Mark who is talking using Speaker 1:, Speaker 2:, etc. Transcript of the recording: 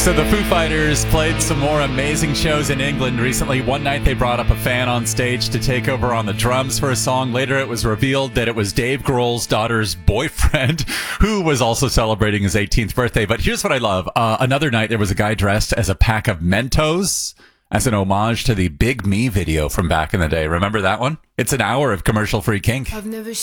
Speaker 1: So the Foo Fighters played some more amazing shows in England recently. One night they brought up a fan on stage to take over on the drums for a song. Later it was revealed that it was Dave Grohl's daughter's boyfriend, who was also celebrating his 18th birthday. But here's what I love. Another night there was a guy dressed as a pack of Mentos as an homage to the Big Me video from back in the day. Remember that one? It's an hour of commercial-free kink.
Speaker 2: I've never